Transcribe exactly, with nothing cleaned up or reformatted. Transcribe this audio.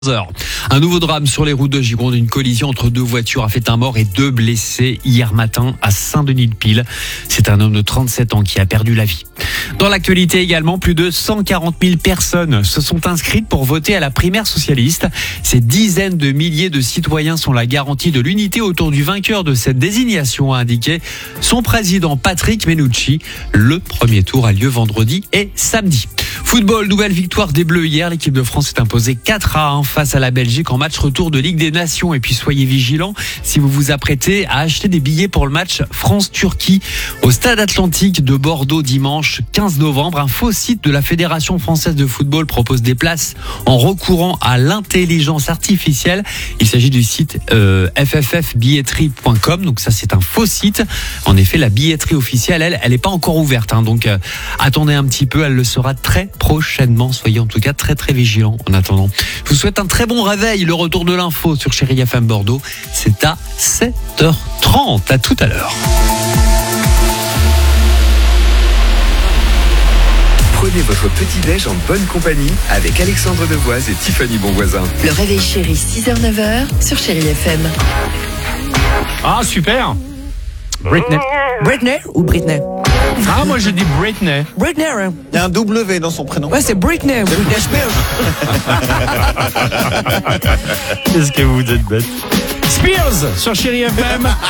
heures. Un nouveau drame sur les routes de Gironde. Une collision entre deux voitures a fait un mort et deux blessés hier matin à Saint-Denis-de-Pile. C'est un homme de trente-sept ans qui a perdu la vie. Dans l'actualité également, plus de cent quarante mille personnes se sont inscrites pour voter à la primaire socialiste. Ces dizaines de milliers de citoyens sont la garantie de l'unité autour du vainqueur de cette désignation, a indiqué son président Patrick Mennucci. Le premier tour a lieu vendredi et samedi. Football, nouvelle victoire des Bleus hier. L'équipe de France s'est imposée quatre à un face à la Belgique en match retour de Ligue des Nations. Et puis soyez vigilants si vous vous apprêtez à acheter des billets pour le match France-Turquie au Stade Atlantique de Bordeaux dimanche quinze novembre. Un faux site de la Fédération française de football propose des places en recourant à l'intelligence artificielle. Il s'agit du site euh, f f f billetterie point com. Donc ça, c'est un faux site. En effet, la billetterie officielle, elle, elle n'est pas encore ouverte. Hein. Donc euh, attendez un petit peu, elle le sera très prochainement. Soyez en tout cas très très vigilants en attendant. Je vous souhaite un très bon réveil. Le retour de l'info sur Chérie F M Bordeaux, c'est à sept heures trente. À tout à l'heure. Prenez votre petit-déj en bonne compagnie avec Alexandre Devoise et Tiffany Bonvoisin. Le réveil chéri, six heures neuf heures sur Chérie F M. Ah, super. Britney. Britney ou Britney? Ah, moi j'ai dit Britney. Britney, hein. Il y a un W dans son prénom. Ouais, c'est Britney. Britney Spears. Qu'est-ce que vous êtes bête. Spears sur Chérie F M.